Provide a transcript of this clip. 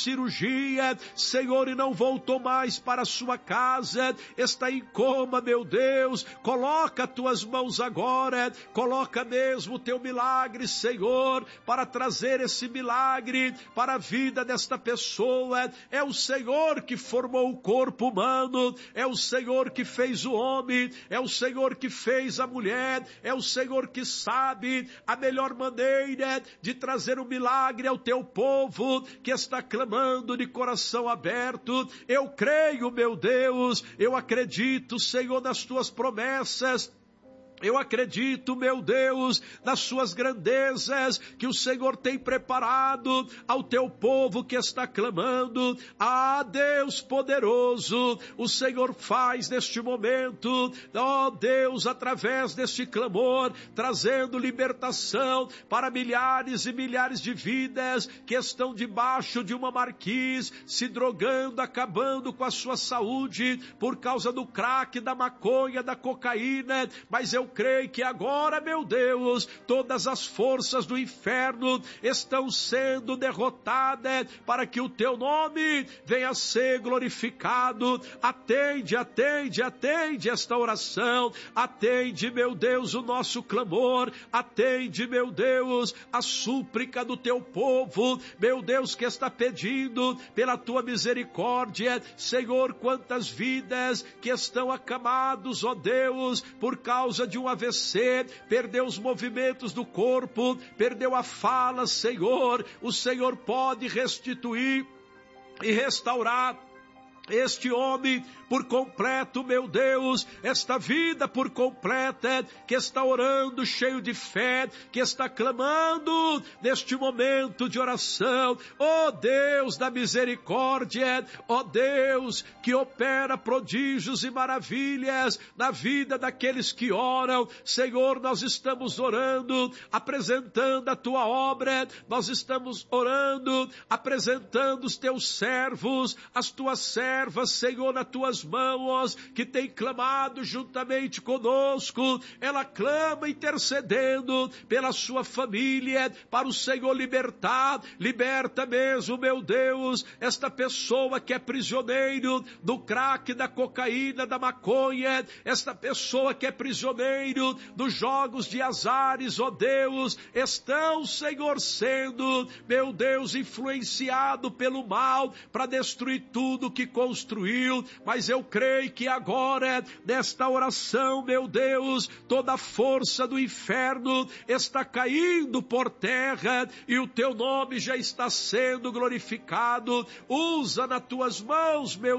cirurgia, Senhor, e não voltou mais para a sua casa, está em coma, meu Deus, coloca as tuas mãos agora, coloca mesmo o teu milagre, Senhor, para trazer esse milagre para a vida desta pessoa. É o Senhor que formou o corpo humano, é o Senhor que fez o homem, é o Senhor que fez a mulher, é o Senhor que sabe a melhor maneira de trazer o milagre ao teu povo que está clamando de coração aberto. Eu creio, meu Deus, eu acredito, Senhor, nas tuas promessas. Eu acredito, meu Deus, nas suas grandezas que o Senhor tem preparado ao teu povo que está clamando. Ah, Deus poderoso, o Senhor faz neste momento, ó Deus, através deste clamor, trazendo libertação para milhares e milhares de vidas que estão debaixo de uma marquise, se drogando, acabando com a sua saúde por causa do crack, da maconha, da cocaína. Mas eu creio que agora, meu Deus, todas as forças do inferno estão sendo derrotadas para que o teu nome venha a ser glorificado. Atende, atende, atende esta oração, atende, meu Deus, o nosso clamor, atende, meu Deus, a súplica do teu povo, meu Deus, que está pedindo pela tua misericórdia. Senhor, quantas vidas que estão acamados, ó Deus, por causa de um AVC, perdeu os movimentos do corpo, perdeu a fala, Senhor. O Senhor pode restituir e restaurar este homem por completo, meu Deus, esta vida por completa, que está orando cheio de fé, que está clamando neste momento de oração. Ó Deus da misericórdia, ó Deus que opera prodígios e maravilhas na vida daqueles que oram. Senhor, nós estamos orando, apresentando a tua obra, nós estamos orando, apresentando os teus servos, as tuas servas, Senhor, nas tuas mãos, que tem clamado juntamente conosco. Ela clama intercedendo pela sua família, para o Senhor libertar. Liberta mesmo, meu Deus, esta pessoa que é prisioneiro do crack, da cocaína, da maconha, esta pessoa que é prisioneiro dos jogos de azares, ó Deus, estão, Senhor, sendo, meu Deus, influenciado pelo mal para destruir tudo que construiu. Mas eu creio que agora, nesta oração, meu Deus, toda a força do inferno está caindo por terra e o teu nome já está sendo glorificado. Usa nas tuas mãos, meu